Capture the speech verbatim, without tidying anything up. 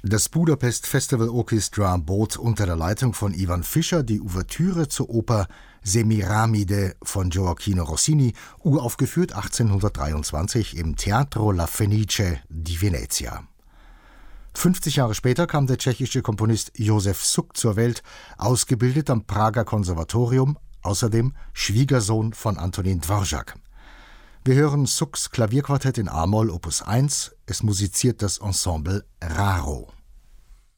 Das Budapest Festival Orchestra bot unter der Leitung von Ivan Fischer die Ouvertüre zur Oper Semiramide von Gioacchino Rossini, uraufgeführt achtzehnhundertdreiundzwanzig im Teatro La Fenice di Venezia. fünfzig Jahre später kam der tschechische Komponist Josef Suk zur Welt, ausgebildet am Prager Konservatorium, außerdem Schwiegersohn von Antonin Dvorak. Wir hören Suks Klavierquartett in a-Moll Opus eins, es musiziert das Ensemble Raro.